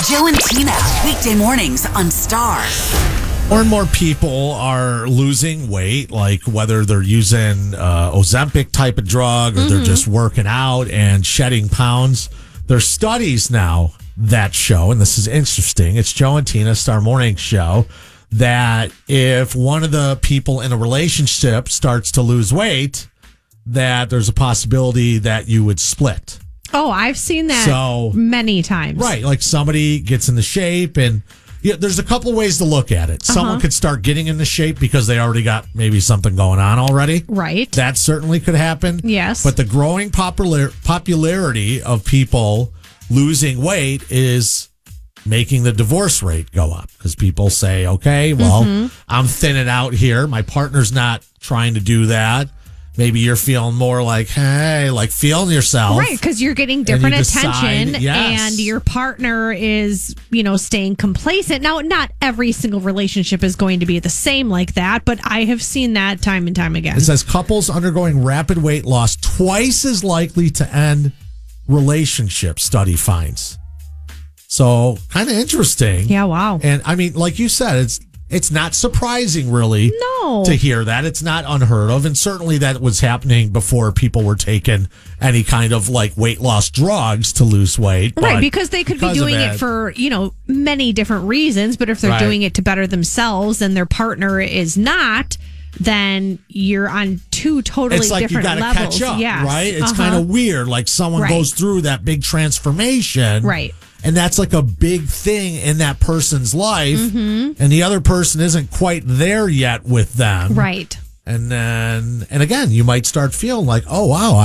Joe and Tina, weekday mornings on Star. More and more people are losing weight, like whether they're using Ozempic type of drug or they're just working out and shedding pounds. There's studies now that show, and this is interesting, it's Joe and Tina, Star Morning Show, that if one of the people in a relationship starts to lose weight, that there's a possibility that you would split. Oh, I've seen that many times. Right, like somebody gets into shape and there's a couple of ways to look at it. Someone could start getting into shape because they already got maybe something going on already. Right. That certainly could happen. Yes. But the growing popularity of people losing weight is making the divorce rate go up because people say, okay, well, I'm thinning out here. My partner's not trying to do that. Maybe you're feeling more like, hey, like feeling yourself. Right, because you're getting different attention yes. and your partner is, staying complacent. Now, not every single relationship is going to be the same like that, but I have seen that time and time again. It says couples undergoing rapid weight loss twice as likely to end relationships, study finds. So, kind of interesting. Yeah, wow. And I mean, like you said, it's not surprising, really, to hear that. It's not unheard of. And certainly that was happening before people were taking any kind of like weight loss drugs to lose weight. Right, because they could be doing it for, many different reasons. But if they're doing it to better themselves and their partner is not, then you're on two totally different levels. It's like you got to catch up, right? It's kind of weird. Like someone goes through that big transformation. Right. And that's like a big thing in that person's life. And the other person isn't quite there yet with them. Right. And again, you might start feeling like, oh, wow,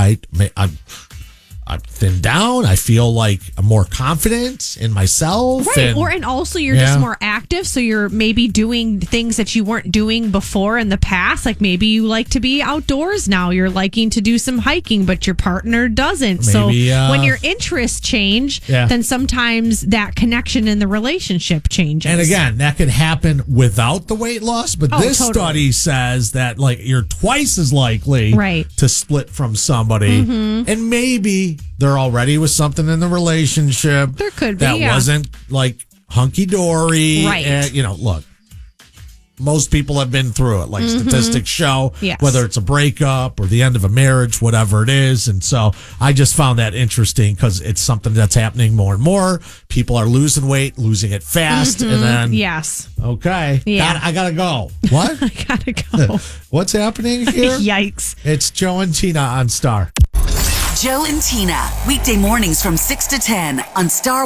I'm thinned down. I feel like I'm more confident in myself. Right. And also you're just more active. So you're maybe doing things that you weren't doing before in the past. Like maybe you like to be outdoors now. You're liking to do some hiking, but your partner doesn't. Maybe, so when your interests change, then sometimes that connection in the relationship changes. And again, that could happen without the weight loss. But this study says that like you're twice as likely to split from somebody. And maybe they're already with something in the relationship. There could be, that wasn't like hunky dory. Right. And, look, most people have been through it. Like statistics show, whether it's a breakup or the end of a marriage, whatever it is. And so I just found that interesting because it's something that's happening more and more. People are losing weight, losing it fast, and then okay, I gotta go. What? I gotta go. What's happening here? Yikes! It's Joe and Tina on Star. Joe and Tina, weekday mornings from 6 to 10 on Star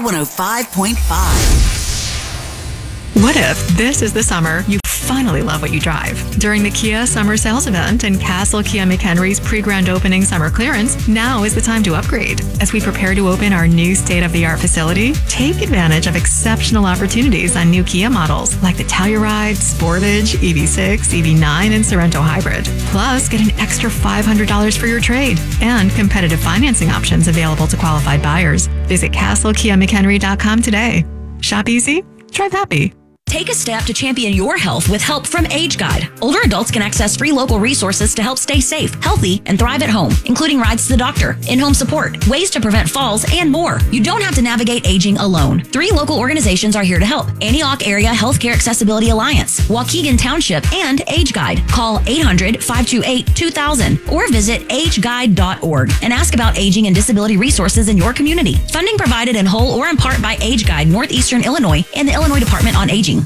105.5. What if this is the summer you finally love what you drive? During the Kia Summer Sales Event and Castle Kia McHenry's pre-grand opening summer clearance, now is the time to upgrade. As we prepare to open our new state-of-the-art facility, take advantage of exceptional opportunities on new Kia models like the Telluride, Sportage, EV6, EV9, and Sorento Hybrid. Plus, get an extra $500 for your trade and competitive financing options available to qualified buyers. Visit CastleKiaMcHenry.com today. Shop easy, drive happy. Take a step to champion your health with help from Age Guide. Older adults can access free local resources to help stay safe, healthy, and thrive at home, including rides to the doctor, in-home support, ways to prevent falls, and more. You don't have to navigate aging alone. 3 local organizations are here to help: Antioch Area Healthcare Accessibility Alliance, Waukegan Township, and Age Guide. Call 800-528-2000 or visit ageguide.org and ask about aging and disability resources in your community. Funding provided in whole or in part by Age Guide, Northeastern Illinois, and the Illinois Department on Aging.